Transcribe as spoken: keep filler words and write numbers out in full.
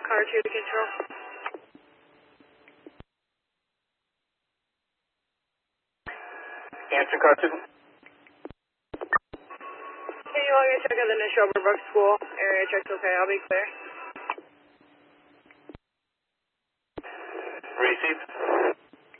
car two to control. Answer car two. Can you log in check out the Nish Overbrook School? Area check's okay, I'll be clear.